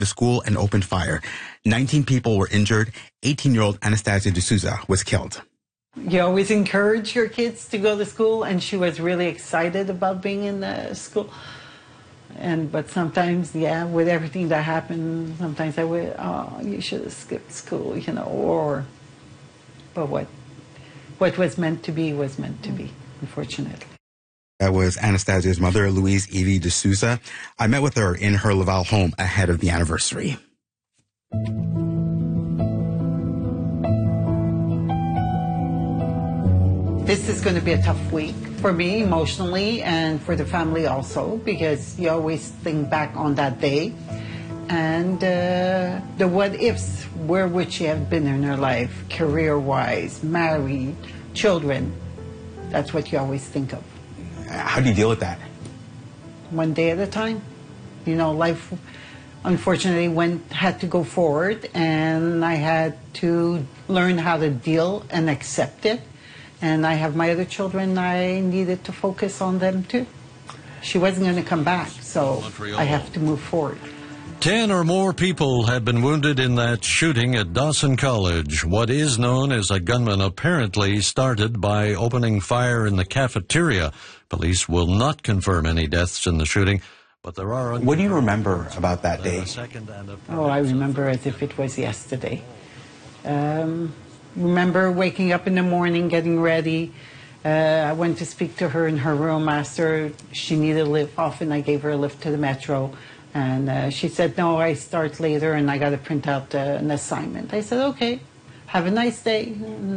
the school and opened fire. 19 people were injured. 18-year-old Anastasia D'Souza was killed. You always encourage your kids to go to school, and she was really excited about being in the school. But sometimes, yeah, with everything that happened, sometimes I would, oh, you should have skipped school, you know, but what was meant to be was meant to be, unfortunately. That was Anastasia's mother, Louise Evie D'Souza. I met with her in her Laval home ahead of the anniversary. This is going to be a tough week for me emotionally and for the family also, because you always think back on that day and the what ifs. Where would she have been in her life, career-wise, married, children? That's what you always think of. How do you deal with that? One day at a time. You know, life unfortunately had to go forward, and I had to learn how to deal and accept it. And I have my other children, I needed to focus on them too. She wasn't going to come back, so I have to move forward. 10 or more people have been wounded in that shooting at Dawson College. What is known as a gunman apparently started by opening fire in the cafeteria. Police will not confirm any deaths in the shooting, but there are... What do you remember about that day? Oh, I remember as if it was yesterday. Remember waking up in the morning, getting ready. I went to speak to her in her room, asked her if she needed a lift off, and I gave her a lift to the metro. And she said, no, I start later and I got to print out an assignment. I said, okay, have a nice day.